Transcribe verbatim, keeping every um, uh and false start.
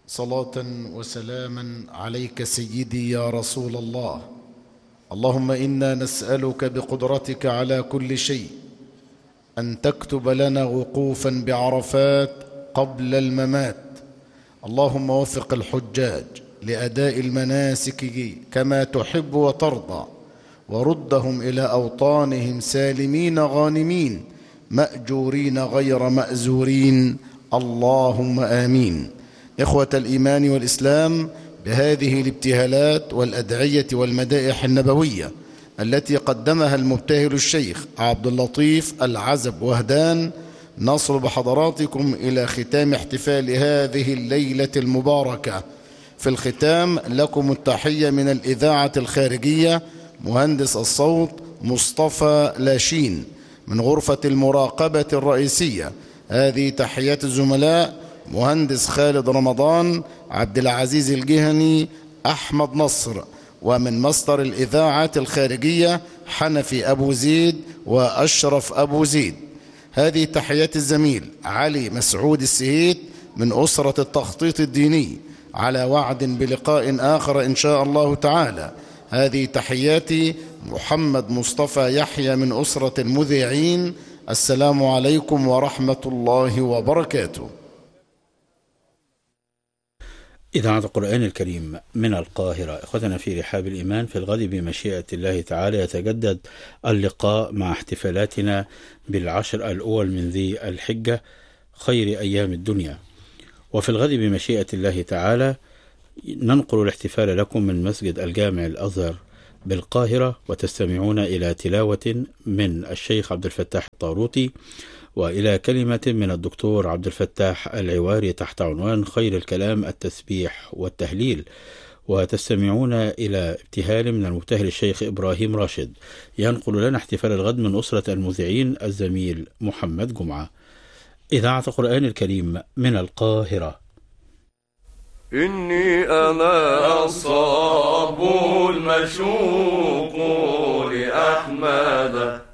صلاة وسلاما عليك سيدي يا رسول الله. اللهم إنا نسألك بقدرتك على كل شيء أن تكتب لنا وقوفا بعرفات قبل الممات. اللهم وفق الحجاج لأداء المناسك كما تحب وترضى، وردهم إلى أوطانهم سالمين غانمين مأجورين غير مأزورين، اللهم آمين. إخوة الإيمان والإسلام، بهذه الابتهالات والأدعية والمدائح النبوية التي قدمها المبتهل الشيخ عبد اللطيف العزب وهدان، نصل بحضراتكم إلى ختام احتفال هذه الليلة المباركة. في الختام لكم التحية من الإذاعة الخارجية، مهندس الصوت مصطفى لاشين من غرفة المراقبة الرئيسية. هذه تحيات الزملاء مهندس خالد رمضان، عبد العزيز الجهني، أحمد نصر، ومن مصدر الإذاعة الخارجية حنفي أبو زيد وأشرف أبو زيد. هذه تحيات الزميل علي مسعود السهيت من أسرة التخطيط الديني، على وعد بلقاء آخر إن شاء الله تعالى. هذه تحياتي محمد مصطفى يحيى من أسرة المذيعين. السلام عليكم ورحمة الله وبركاته. إذاعة القرآن الكريم من القاهرة. إخوتنا في رحاب الإيمان، في الغد بمشيئة الله تعالى يتجدد اللقاء مع احتفالاتنا بالعشر الأول من ذي الحجة، خير أيام الدنيا. وفي الغد بمشيئة الله تعالى ننقل الاحتفال لكم من مسجد الجامع الأزهر بالقاهرة، وتستمعون إلى تلاوة من الشيخ عبد الفتاح الطاروطي وإلى كلمة من الدكتور عبد الفتاح العواري تحت عنوان خير الكلام التسبيح والتهليل. وتستمعون إلى ابتهال من المبتهل الشيخ إبراهيم راشد ينقل لنا احتفال الغد من أسرة المذيعين الزميل محمد جمعة. إذاعة القرآن الكريم من القاهرة. إني أنا الصاب المشوق لأحمد